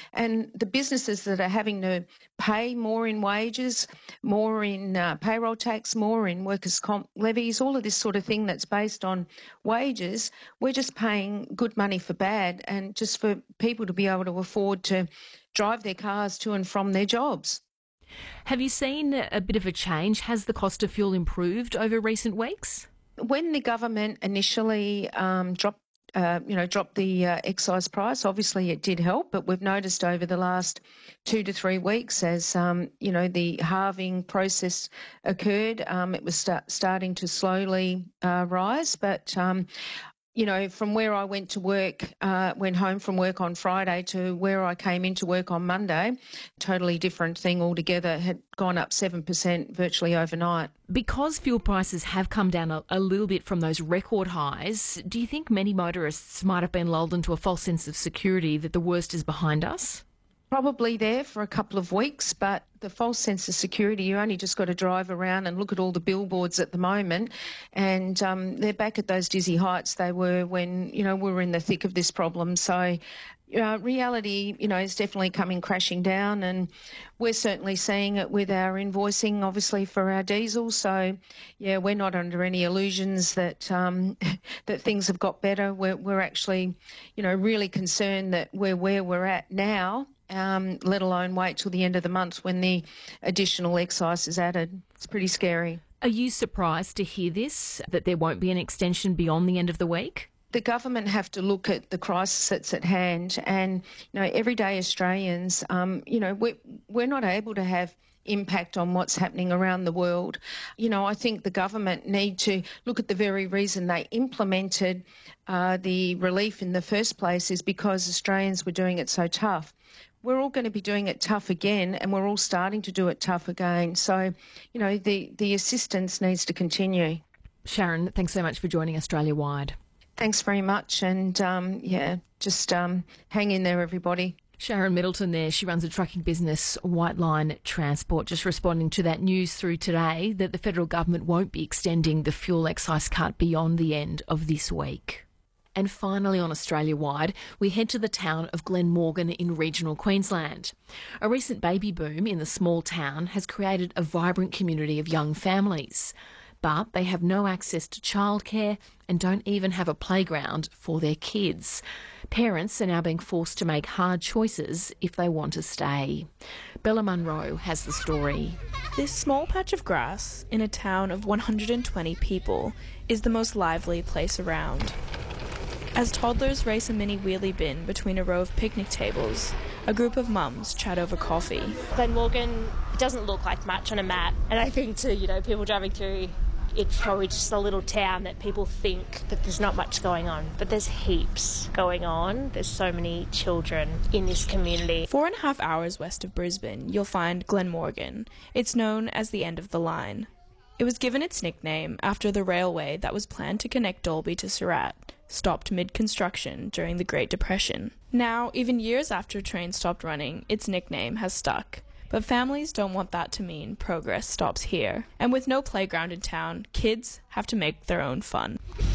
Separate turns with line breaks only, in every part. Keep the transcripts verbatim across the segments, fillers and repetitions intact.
And the businesses that are having to pay more in wages, more in uh, payroll tax, more in workers' comp levies, all of this sort of thing that's based on wages, we're just paying good money for bad, and just for people to be able to afford to drive their cars to and from their jobs.
Have you seen a bit of a change? Has the cost of fuel improved over recent weeks?
When the government initially um, dropped, uh, you know, dropped the uh, excise price, obviously it did help. But we've noticed over the last two to three weeks, as um, you know, the halving process occurred, um, it was start, starting to slowly uh, rise. But um, you know, from where I went to work, uh, went home from work on Friday to where I came into work on Monday, totally different thing altogether, had gone up seven percent virtually overnight.
Because fuel prices have come down a, a little bit from those record highs, do you think many motorists might have been lulled into a false sense of security that the worst is behind us?
Probably there for a couple of weeks, but the false sense of security, you only just got to drive around and look at all the billboards at the moment, and um, they're back at those dizzy heights they were when, you know, we were in the thick of this problem. So uh, reality, you know, is definitely coming crashing down, and we're certainly seeing it with our invoicing, obviously, for our diesel. So, yeah, we're not under any illusions that um, that things have got better. We're, we're actually, you know, really concerned that we're where we're at now. Um, let alone wait till the end of the month when the additional excise is added. It's pretty scary.
Are you surprised to hear this, that there won't be an extension beyond the end of the week?
The government have to look at the crisis that's at hand, and, you know, everyday Australians, um, you know, we're, we're not able to have impact on what's happening around the world. You know, I think the government need to look at the very reason they implemented uh, the relief in the first place is because Australians were doing it so tough. We're all going to be doing it tough again, and we're all starting to do it tough again. So, you know, the, the assistance needs to continue.
Sharon, thanks so much for joining Australia Wide.
Thanks very much, and um, yeah, just um, hang in there, everybody.
Sharon Middleton there, she runs a trucking business, White Line Transport, just responding to that news through today that the federal government won't be extending the fuel excise cut beyond the end of this week. And finally on Australia Wide, we head to the town of Glenmorgan in regional Queensland. A recent baby boom in the small town has created a vibrant community of young families. But they have no access to childcare and don't even have a playground for their kids. Parents are now being forced to make hard choices if they want to stay. Bella Munro has the story.
This small patch of grass in a town of one hundred twenty people is the most lively place around. As toddlers race a mini wheelie bin between a row of picnic tables, a group of mums chat over coffee.
Glenmorgan doesn't look like much on a map, and I think to, you know, people driving through, it's probably just a little town that people think that there's not much going on, but there's heaps going on. There's so many children in this community.
Four and a half hours west of Brisbane, you'll find Glenmorgan. It's known as the end of the line. It was given its nickname after the railway that was planned to connect Dalby to Surat stopped mid-construction during the Great Depression. Now, even years after trains stopped running, its nickname has stuck. But families don't want that to mean progress stops here. And with no playground in town, kids have to make their own fun.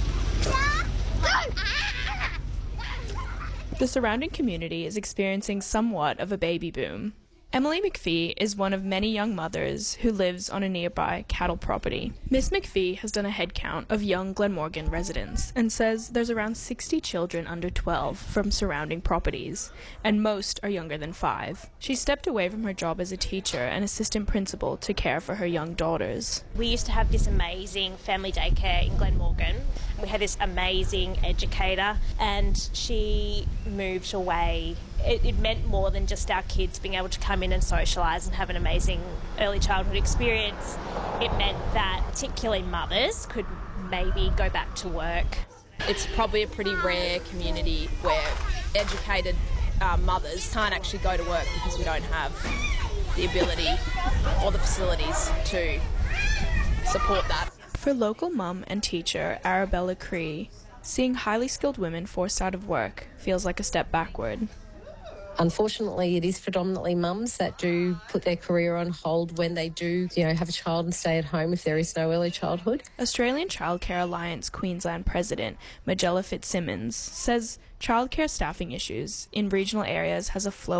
The surrounding community is experiencing somewhat of a baby boom. Emily McPhee is one of many young mothers who lives on a nearby cattle property. Miss McPhee has done a head count of young Glenmorgan residents and says there's around sixty children under twelve from surrounding properties, and most are younger than five. She stepped away from her job as a teacher and assistant principal to care for her young daughters.
We used to have this amazing family daycare in Glenmorgan. We had this amazing educator, and she moved away. It, it meant more than just our kids being able to come in and socialise and have an amazing early childhood experience. It meant that particularly mothers could maybe go back to work.
It's probably a pretty rare community where educated uh, mothers can't actually go to work because we don't have the ability or the facilities to support that.
For local mum and teacher Arabella Cree, seeing highly skilled women forced out of work feels like a step backward.
Unfortunately, it is predominantly mums that do put their career on hold when they do, you know, have a child and stay at home if there is no early childhood.
Australian Childcare Alliance Queensland President Magella Fitzsimmons says childcare staffing issues in regional areas has a flow